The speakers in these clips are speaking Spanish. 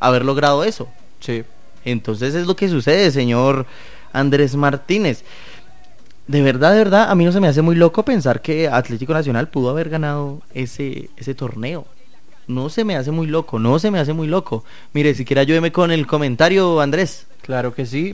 haber logrado eso. Sí. Entonces es lo que sucede, señor Andrés Martínez. De verdad, a mí no se me hace muy loco pensar que Atlético Nacional pudo haber ganado ese torneo. No se me hace muy loco. Mire, siquiera ayúdeme con el comentario, Andrés. Claro que sí.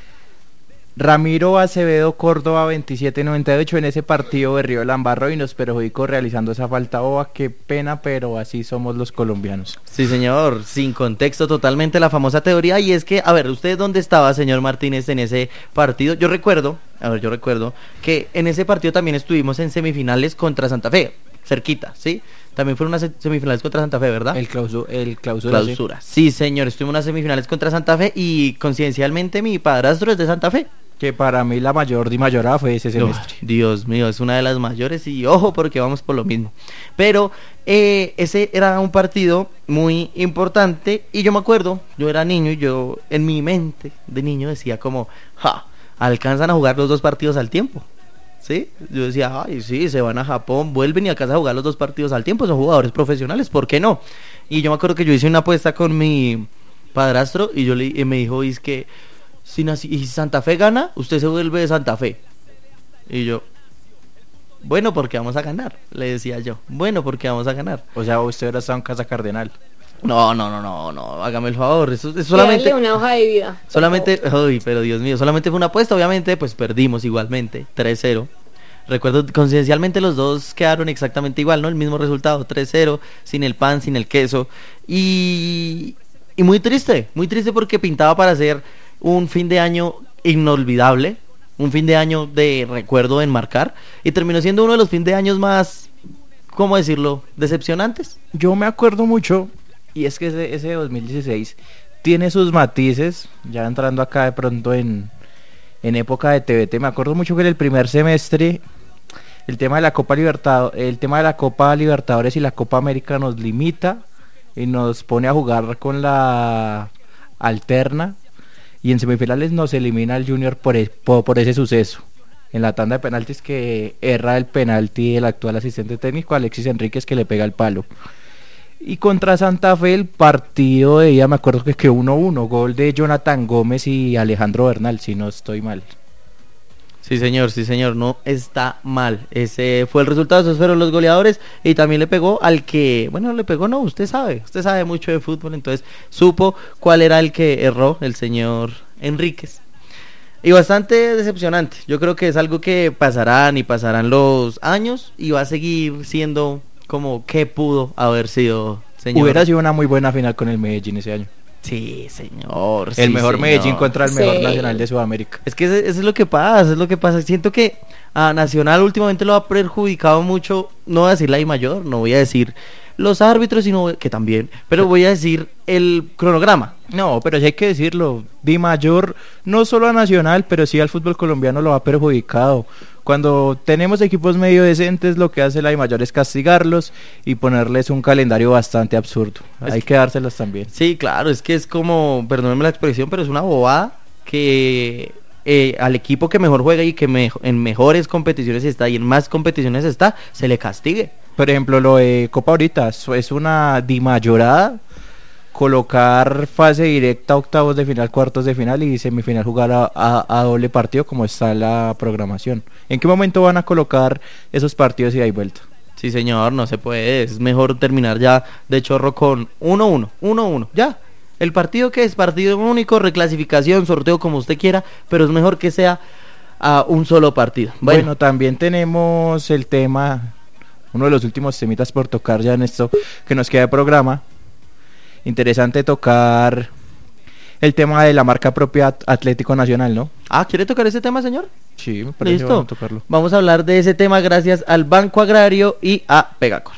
Ramiro Acevedo Córdoba 2798 en ese partido berrió el Lambarro y nos perjudicó realizando esa falta boba. Qué pena, pero así somos los colombianos. Sí, señor, sin contexto totalmente la famosa teoría. Y es que, a ver, ¿usted dónde estaba, señor Martínez, en ese partido? Yo recuerdo que en ese partido también estuvimos en semifinales contra Santa Fe, cerquita, ¿sí? También fueron unas semifinales contra Santa Fe, ¿verdad? El clausura. Sí, señor, estuvimos en unas semifinales contra Santa Fe y coincidencialmente mi padrastro es de Santa Fe. Que para mí la mayor de mayorada fue ese semestre. Dios mío, es una de las mayores y ojo porque vamos por lo mismo. Pero ese era un partido muy importante y yo me acuerdo, yo era niño y yo en mi mente de niño decía como, alcanzan a jugar los dos partidos al tiempo. ¿Sí? Yo decía, ay, sí, se van a Japón, vuelven y alcanzan a jugar los dos partidos al tiempo, son jugadores profesionales, ¿por qué no? Y yo me acuerdo que yo hice una apuesta con mi padrastro y me dijo, es que si Santa Fe gana, usted se vuelve de Santa Fe. Y yo, bueno, porque vamos a ganar, le decía yo, bueno, porque vamos a ganar. O sea, usted ahora está en Casa Cardenal. No, hágame el favor, eso es solamente una hoja de vida. Solamente, pero Dios mío, solamente fue una apuesta, obviamente, pues perdimos igualmente, 3-0. Recuerdo, coincidencialmente los dos quedaron exactamente igual, ¿no? El mismo resultado, 3-0, sin el pan, sin el queso. Y muy triste porque pintaba para ser un fin de año inolvidable, un fin de año de recuerdo en marcar, y terminó siendo uno de los fin de años más, ¿cómo decirlo?, decepcionantes. Yo me acuerdo mucho, y es que ese 2016 tiene sus matices, ya entrando acá de pronto en época de TVT, me acuerdo mucho que en el primer semestre el tema de la Copa Libertadores y la Copa América nos limita y nos pone a jugar con la alterna, y en semifinales nos elimina el Junior por ese suceso. En la tanda de penaltis que erra el penalti el actual asistente técnico Alexis Enríquez, que le pega el palo. Y contra Santa Fe el partido de ella, me acuerdo que 1-1, gol de Jonathan Gómez y Alejandro Bernal, si no estoy mal. Sí señor, no está mal. Ese fue el resultado, esos fueron los goleadores. Y también le pegó al que, bueno, le pegó no, usted sabe mucho de fútbol, entonces supo cuál era el que erró, el señor Enríquez. Y bastante decepcionante, yo creo que es algo que pasarán los años y va a seguir siendo como que pudo haber sido, señor. Hubiera sido una muy buena final con el Medellín ese año. Sí, señor. El mejor Medellín contra el mejor Nacional de Sudamérica. Es que eso es lo que pasa, Siento que a Nacional últimamente lo ha perjudicado mucho, no voy a decir la I mayor, no voy a decir los árbitros, sino que también, pero voy a decir el cronograma. No, pero sí hay que decirlo, Di Mayor no solo a Nacional, pero sí al fútbol colombiano lo ha perjudicado. Cuando tenemos equipos medio decentes, lo que hace la Di Mayor es castigarlos y ponerles un calendario bastante absurdo. Hay que dárselos también. Sí, claro, es que es como, perdónenme la expresión, pero es una bobada que al equipo que mejor juega y que en mejores competiciones está y en más competiciones está, se le castigue. Por ejemplo, lo de Copa ahorita es una Di Mayorada, colocar fase directa, octavos de final, cuartos de final y semifinal jugar a doble partido como está la programación. ¿En qué momento van a colocar esos partidos ida y vuelta? Sí, señor, no se puede, es mejor terminar ya de chorro con 1-1, ya. El partido que es partido único, reclasificación, sorteo, como usted quiera, pero es mejor que sea a un solo partido. Bueno, también tenemos el tema, uno de los últimos temitas por tocar ya en esto que nos queda de programa. Interesante tocar el tema de la marca propia Atlético Nacional, ¿no? ¿Quiere tocar ese tema, señor? Sí, me parece. Listo, tocarlo. Vamos a hablar de ese tema gracias al Banco Agrario y a Pegacor.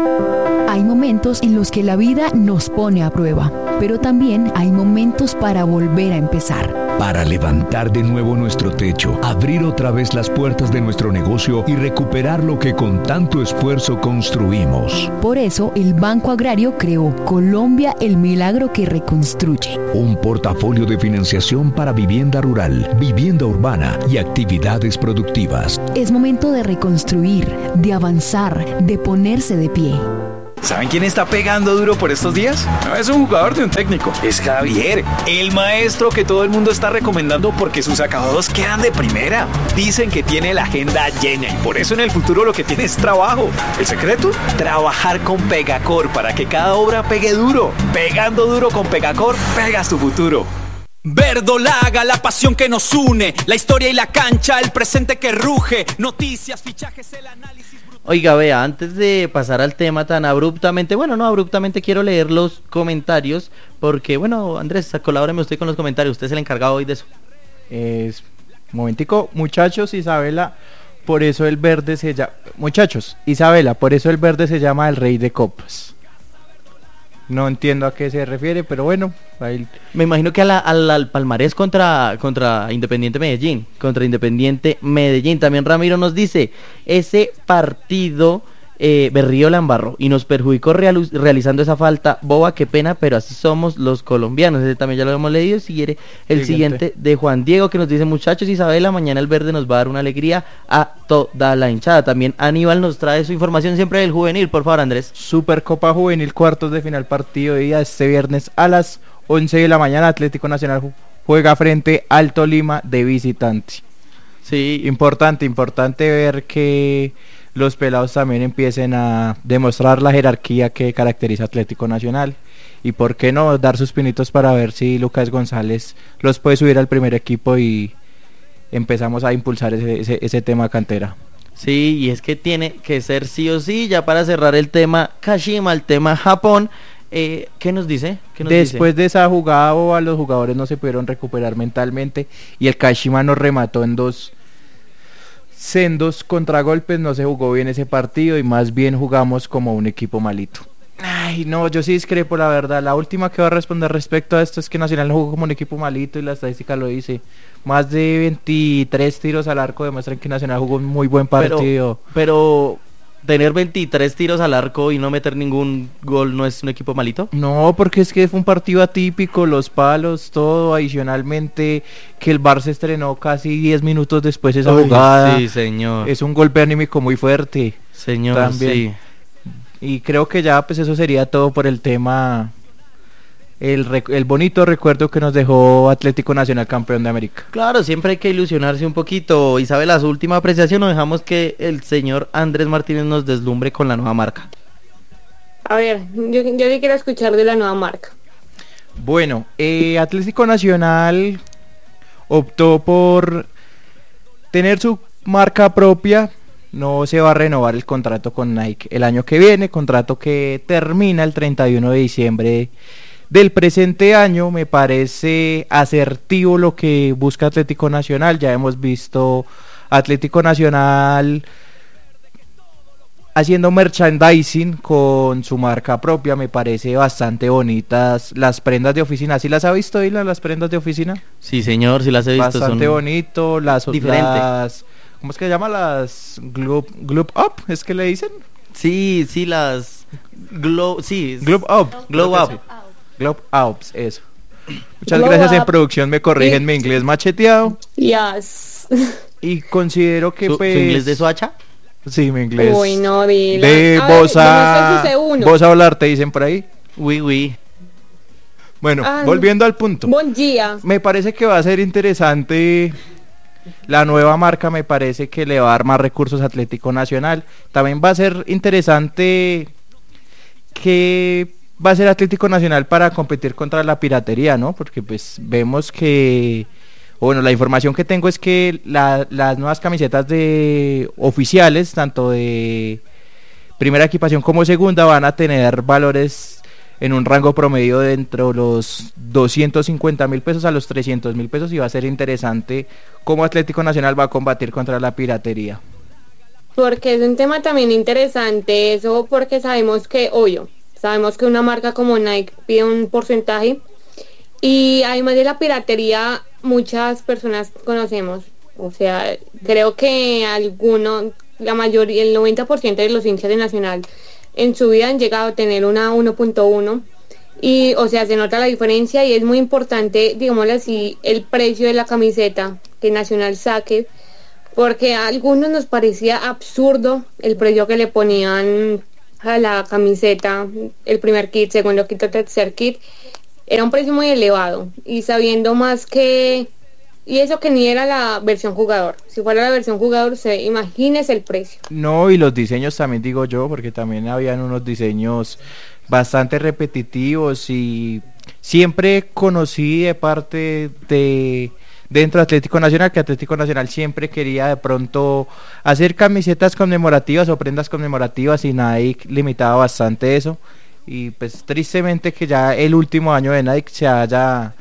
Hay momentos en los que la vida nos pone a prueba, pero también hay momentos para volver a empezar. Para levantar de nuevo nuestro techo, abrir otra vez las puertas de nuestro negocio y recuperar lo que con tanto esfuerzo construimos. Por eso, el Banco Agrario creó Colombia, el milagro que reconstruye. Un portafolio de financiación para vivienda rural, vivienda urbana y actividades productivas. Es momento de reconstruir, de avanzar, de ponerse de pie. ¿Saben quién está pegando duro por estos días? No es un jugador de un técnico, es Javier, el maestro que todo el mundo está recomendando porque sus acabados quedan de primera. Dicen que tiene la agenda llena y por eso en el futuro lo que tiene es trabajo. ¿El secreto? Trabajar con Pegacor para que cada obra pegue duro. Pegando duro con Pegacor, pegas tu futuro. Verdolaga, la pasión que nos une, la historia y la cancha, el presente que ruge, noticias, fichajes, el análisis. Oiga, vea, antes de pasar al tema tan abruptamente, bueno, no abruptamente, quiero leer los comentarios, porque, bueno, Andrés, colabóreme usted con los comentarios, usted es el encargado hoy de eso. Momentico, muchachos, Isabela, por eso el verde se llama... Muchachos, Isabela, por eso el verde se llama el rey de copas. No entiendo a qué se refiere, pero bueno. Ahí... Me imagino que al palmarés contra Independiente Medellín. Contra Independiente Medellín. También Ramiro nos dice, ese partido Berrío la embarró y nos perjudicó realizando esa falta boba, qué pena, pero así somos los colombianos. Ese también ya lo hemos leído. Sigue el siguiente de Juan Diego, que nos dice, muchachos, Isabela, mañana el verde nos va a dar una alegría a toda la hinchada. También Aníbal nos trae su información siempre del juvenil, por favor, Andrés. Supercopa Juvenil, cuartos de final, partido de día este viernes a las 11 de la mañana. Atlético Nacional juega frente al Tolima de visitante. Sí, importante ver que los pelados también empiecen a demostrar la jerarquía que caracteriza Atlético Nacional, y por qué no dar sus pinitos para ver si Lucas González los puede subir al primer equipo y empezamos a impulsar ese tema cantera. Sí, y es que tiene que ser sí o sí. Ya para cerrar el tema Kashima, el tema Japón, ¿qué nos dice? Después de esa jugada boba, los jugadores no se pudieron recuperar mentalmente y el Kashima nos remató en dos sendos contragolpes. No se jugó bien ese partido y más bien jugamos como un equipo malito. Ay, no, yo sí discrepo, la verdad. La última que va a responder respecto a esto es que Nacional jugó como un equipo malito y la estadística lo dice. Más de 23 tiros al arco demuestran que Nacional jugó un muy buen partido. Pero tener 23 tiros al arco y no meter ningún gol, ¿no es un equipo malito? No, porque es que fue un partido atípico, los palos, todo. Adicionalmente que el VAR se estrenó casi 10 minutos después de esa jugada. Sí, señor. Es un golpe anímico muy fuerte. Señor, también. Sí. Y creo que ya pues eso sería todo por el tema, el bonito recuerdo que nos dejó Atlético Nacional campeón de América. Claro, siempre hay que ilusionarse un poquito. Isabela, su última apreciación, o dejamos que el señor Andrés Martínez nos deslumbre con la nueva marca. A ver, yo sí quiero escuchar de la nueva marca. Bueno, Atlético Nacional optó por tener su marca propia. No se va a renovar el contrato con Nike el año que viene, contrato que termina el 31 de diciembre del presente año. Me parece asertivo lo que busca Atlético Nacional. Ya hemos visto Atlético Nacional haciendo merchandising con su marca propia. Me parece bastante bonitas las prendas de oficina. ¿Sí las ha visto, Dylan, las prendas de oficina? Sí, señor, sí las he visto. Bastante bonito, las diferentes. ¿Cómo es que se llama? Las Globe Up, ¿es que le dicen? Sí, las Globe Up. Globe Ups, eso. Muchas gracias, en producción me corrigen mi inglés macheteado. Yes. Y considero que ¿Su inglés de Soacha? Sí, mi inglés. Uy, no, Dylan. De vos a hablar, te dicen por ahí. Oui. Bueno, volviendo al punto. Buen día. Me parece que va a ser interesante. La nueva marca me parece que le va a dar más recursos a Atlético Nacional. También va a ser interesante que va a ser Atlético Nacional para competir contra la piratería, ¿no? Porque pues vemos que, bueno, la información que tengo es que las nuevas camisetas de oficiales, tanto de primera equipación como segunda, van a tener valores en un rango promedio de entre los 250.000 pesos a los 300.000 pesos, y va a ser interesante cómo Atlético Nacional va a combatir contra la piratería. Porque es un tema también interesante eso, porque sabemos que una marca como Nike pide un porcentaje, y además de la piratería muchas personas conocemos, o sea, creo que la mayoría, el 90% de los hinchas de Nacional en su vida han llegado a tener una 1.1, y o sea, se nota la diferencia, y es muy importante, digámoslo así, el precio de la camiseta que Nacional saque, porque a algunos nos parecía absurdo el precio que le ponían a la camiseta, el primer kit, segundo kit o tercer kit, era un precio muy elevado, y sabiendo más que, y eso que ni era la versión jugador, si fuera la versión jugador, imagínese el precio. No, y los diseños también digo yo, porque también habían unos diseños bastante repetitivos, y siempre conocí de parte de dentro de Atlético Nacional que Atlético Nacional siempre quería de pronto hacer camisetas conmemorativas o prendas conmemorativas, y Nike limitaba bastante eso, y pues tristemente que ya el último año de Nike se haya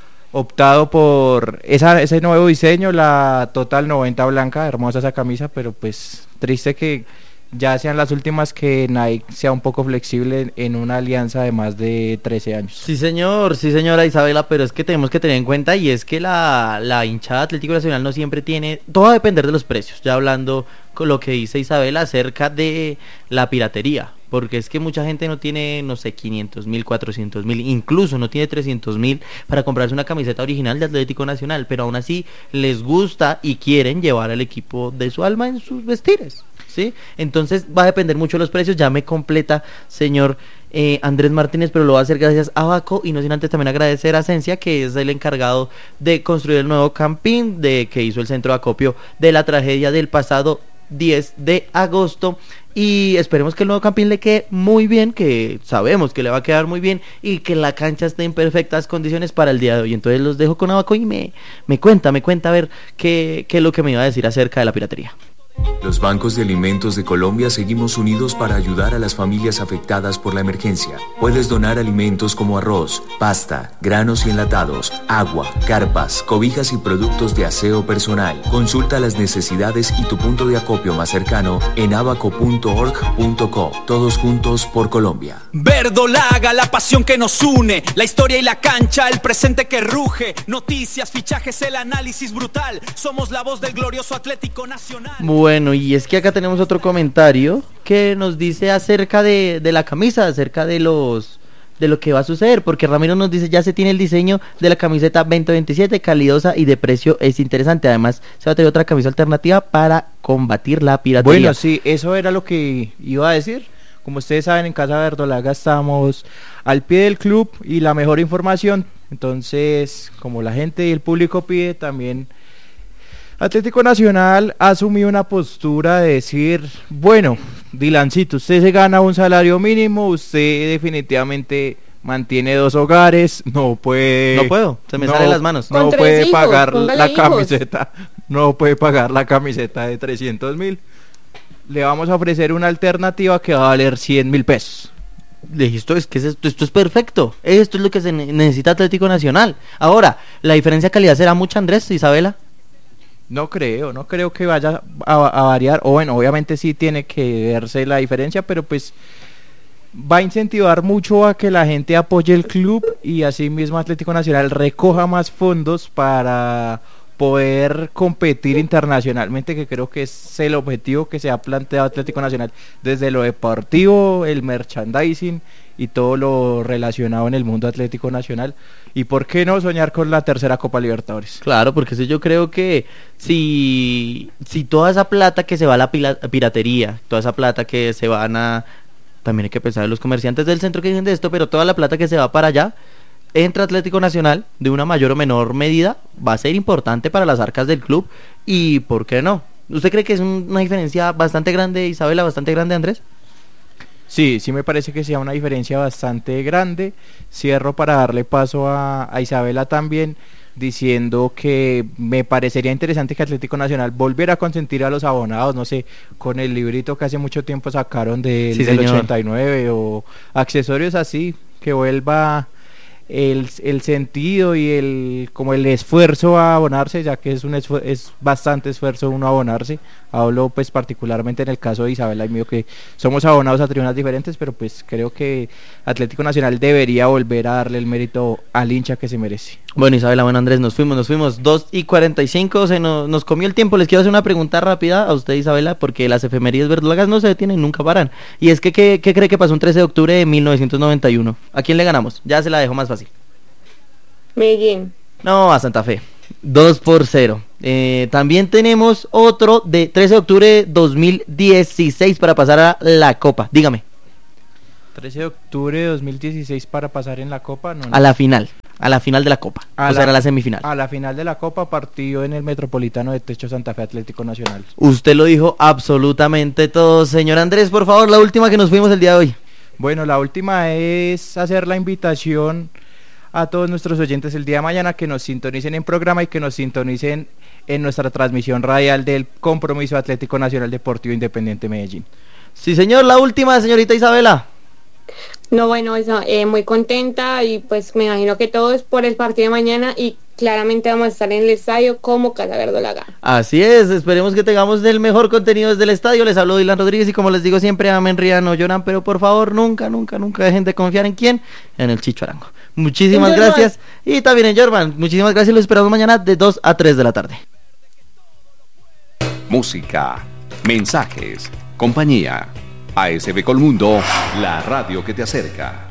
optado por ese nuevo diseño, la Total 90 blanca, hermosa esa camisa, pero pues triste que ya sean las últimas que Nike sea un poco flexible en una alianza de más de 13 años. Sí señora Isabela, pero es que tenemos que tener en cuenta, y es que la hinchada Atlético Nacional no siempre tiene, todo va a depender de los precios, ya hablando con lo que dice Isabela acerca de la piratería, porque es que mucha gente no tiene, no sé, 500.000, 400.000, incluso no tiene 300.000 para comprarse una camiseta original de Atlético Nacional, pero aún así les gusta y quieren llevar al equipo de su alma en sus vestires, ¿sí? Entonces va a depender mucho de los precios. Ya me completa, señor Andrés Martínez, pero lo va a hacer gracias a Baco, y no sin antes también agradecer a Cencia, que es el encargado de construir el nuevo campín, de que hizo el centro de acopio de la tragedia del pasado 10 de agosto, y esperemos que el nuevo campín le quede muy bien, que sabemos que le va a quedar muy bien, y que la cancha esté en perfectas condiciones para el día de hoy. Entonces los dejo con Abaco y me cuenta a ver qué es lo que me iba a decir acerca de la piratería. Los bancos de alimentos de Colombia seguimos unidos para ayudar a las familias afectadas por la emergencia. Puedes donar alimentos como arroz, pasta, granos y enlatados, agua, carpas, cobijas y productos de aseo personal. Consulta las necesidades y tu punto de acopio más cercano en abaco.org.co. Todos juntos por Colombia. Verdolaga, la pasión que nos une, la historia y la cancha, el presente que ruge, noticias, fichajes, el análisis brutal. Somos la voz del glorioso Atlético Nacional. Bueno, y es que acá tenemos otro comentario que nos dice acerca de la camisa, acerca de lo que va a suceder, porque Ramiro nos dice: ya se tiene el diseño de la camiseta 2027, calidosa y de precio es interesante. Además se va a tener otra camisa alternativa para combatir la piratería. Bueno, sí, eso era lo que iba a decir. Como ustedes saben, en Casa Verdolaga estamos al pie del club y la mejor información. Entonces, como la gente y el público pide, también Atlético Nacional ha asumido una postura de decir: bueno, Dilancito, usted se gana un salario mínimo, usted definitivamente mantiene 2 hogares, no puedo, se me sale las manos. No puede pagar la camiseta, no puede pagar la camiseta de 300.000. Le vamos a ofrecer una alternativa que va a valer 100.000 pesos. Esto es perfecto. Esto es lo que se necesita Atlético Nacional. Ahora, ¿la diferencia de calidad será mucha, Andrés, Isabela? No creo que vaya a variar, o bueno, obviamente sí tiene que verse la diferencia, pero pues va a incentivar mucho a que la gente apoye el club, y así mismo Atlético Nacional recoja más fondos para poder competir internacionalmente, que creo que es el objetivo que se ha planteado Atlético Nacional desde lo deportivo, el merchandising y todo lo relacionado en el mundo Atlético Nacional. Y por qué no soñar con la tercera Copa Libertadores. Claro, porque sí, yo creo que si toda esa plata que se va a la piratería, toda esa plata que se van a, también hay que pensar en los comerciantes del centro que dicen de esto, pero toda la plata que se va para allá entra Atlético Nacional de una mayor o menor medida, va a ser importante para las arcas del club. Y ¿por qué no? ¿Usted cree que es una diferencia bastante grande, Isabela, bastante grande, Andrés? Sí me parece que sea una diferencia bastante grande. Cierro para darle paso a Isabela también, diciendo que me parecería interesante que Atlético Nacional volviera a consentir a los abonados, no sé, con el librito que hace mucho tiempo sacaron del 89, o accesorios así, que vuelva el sentido y el esfuerzo a abonarse, ya que es bastante esfuerzo uno abonarse. Hablo pues particularmente en el caso de Isabela y mío, que somos abonados a tribunas diferentes, pero pues creo que Atlético Nacional debería volver a darle el mérito al hincha que se merece. Bueno, Isabela, bueno, Andrés, nos fuimos 2:45, nos comió el tiempo. Les quiero hacer una pregunta rápida a usted, Isabela, porque las efemérides verdolagas no se detienen, nunca paran. Y es que, ¿qué cree que pasó un 13 de octubre de 1991? ¿A quién le ganamos? Ya se la dejo más fácil. Medellín. No, a Santa Fe. 2-0. También tenemos otro de 13 de octubre de 2016 para pasar a la Copa. Dígame. 13 de octubre de 2016 para pasar en la Copa. No. A la final de la Copa. Era la semifinal. A la final de la Copa, partido en el Metropolitano de Techo Santa Fe Atlético Nacional. Usted lo dijo absolutamente todo, señor Andrés. Por favor, la última que nos fuimos el día de hoy. Bueno, la última es hacer la invitación a todos nuestros oyentes el día de mañana que nos sintonicen en programa y que nos sintonicen en nuestra transmisión radial del Compromiso Atlético Nacional Deportivo Independiente Medellín. Sí, señor, la última, señorita Isabela. No, bueno, eso, muy contenta y pues me imagino que todo es por el partido de mañana y claramente vamos a estar en el estadio como Casa Verdolaga. Así es, esperemos que tengamos el mejor contenido desde el estadio. Les hablo Dylan Rodríguez y como les digo siempre, amen, rían, no lloran, pero por favor nunca dejen de confiar en quién, en el Chicho Arango. Muchísimas gracias y también en Jorman. Muchísimas gracias, los esperamos mañana de 2 a 3 de la tarde. Música, mensajes, compañía. ASB Colmundo, la radio que te acerca.